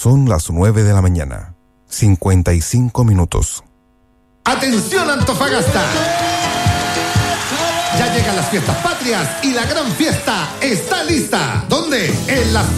Son las 9 de la mañana, 55 minutos. ¡Atención, Antofagasta! Ya llegan las fiestas patrias y la gran fiesta está lista. ¿Dónde? En las